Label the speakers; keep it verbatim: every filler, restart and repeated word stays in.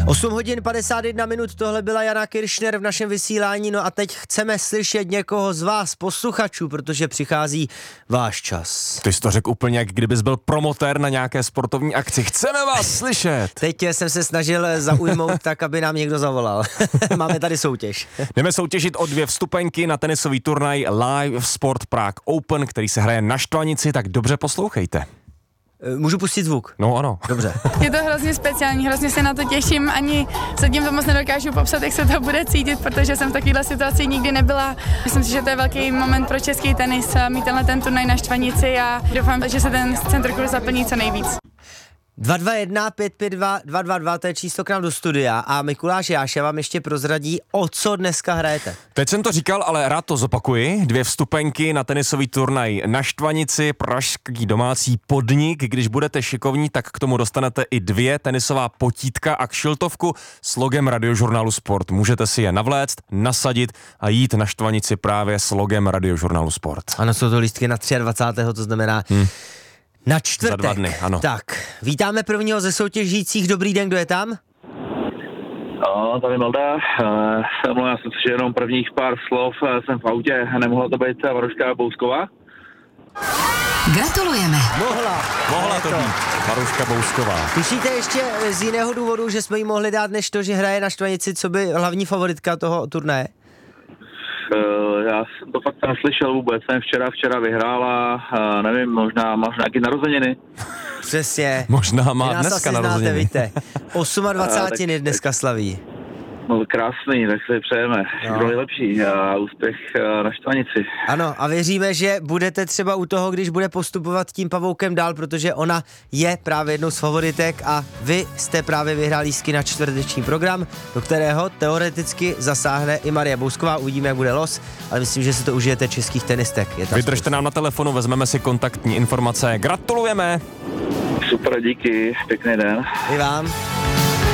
Speaker 1: osm hodin padesát jedna minut, tohle byla Jana Kiršner v našem vysílání, no a teď chceme slyšet někoho z vás, posluchačů, protože přichází váš čas.
Speaker 2: Ty jsi to řekl úplně, jak kdybys byl promotér na nějaké sportovní akci. Chceme vás slyšet!
Speaker 1: Teď jsem se snažil zaujmout tak, aby nám někdo zavolal. Máme tady soutěž.
Speaker 2: Jdeme soutěžit o dvě vstupenky na tenisový turnaj Live Sport Prague Open, který se hraje na Štvanici, tak dobře poslouchejte.
Speaker 1: Můžu pustit zvuk?
Speaker 2: No ano.
Speaker 1: Dobře.
Speaker 3: Je to hrozně speciální, hrozně se na to těším, ani se tím to moc nedokážu popsat, jak se to bude cítit, protože jsem v takovéhle situaci nikdy nebyla. Myslím si, že to je velký moment pro český tenis, mít tenhle ten turnaj na Štvanici a doufám, že se ten centrokurs zaplní co nejvíc.
Speaker 1: dva dva jedna pět pět dva dva dva dva, to je číslo k nám do studia a Mikuláš Jáša vám ještě prozradí, o co dneska hrajete.
Speaker 2: Teď jsem to říkal, ale rád to zopakuji. Dvě vstupenky na tenisový turnaj na Štvanici, pražský domácí podnik. Když budete šikovní, tak k tomu dostanete i dvě tenisová potítka a kšiltovku s logem Radiožurnálu Sport. Můžete si je navléct, nasadit a jít na Štvanici právě s logem Radiožurnálu Sport.
Speaker 1: Ano, jsou to lístky na dvacátého třetího to znamená... Hmm. Na čtvrtek.
Speaker 2: Za dva dny, ano.
Speaker 1: Tak, vítáme prvního ze soutěžících. Dobrý den, kdo je tam?
Speaker 4: No, tady Melda. Uh, já jsem si jenom prvních pár slov, jsem v autě, nemohla to být Maruška Bousková?
Speaker 5: Gratulujeme.
Speaker 1: Mohla.
Speaker 2: Mohla to být Maruška Bousková.
Speaker 1: Tušíte ještě z jiného důvodu, že jsme jí mohli dát, než to, že hraje na Štvanici, co by hlavní favoritka toho turnaje?
Speaker 4: Uh, já jsem to fakt neslyšel vůbec, jsem včera, včera vyhrála, uh, nevím, možná máš nějaký narozeniny.
Speaker 1: Přesně.
Speaker 2: Možná má dneska narozeniny.
Speaker 1: Víte, dvacátého osmého dneska slaví.
Speaker 4: No krásný, tak si přejeme.
Speaker 1: No.
Speaker 4: Kdo je lepší a úspěch uh, na Štvanici.
Speaker 1: Ano, a věříme, že budete třeba u toho, když bude postupovat tím pavoukem dál, protože ona je právě jednou z favoritek a vy jste právě vyhráli lístky na čtvrteční program, do kterého teoreticky zasáhne i Marie Bousková. Uvidíme, jak bude los, ale myslím, že si to užijete českých tenistek. Je
Speaker 2: Vydržte
Speaker 1: spousta.
Speaker 2: nám na telefonu, vezmeme si kontaktní informace. Gratulujeme!
Speaker 4: Super, díky, pěkný den.
Speaker 1: I vám.